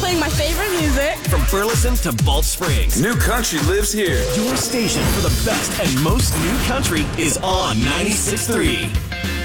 playing my favorite music. From Burleson to Balch Springs, new country lives here. Your station for the best and most new country is on 96.3.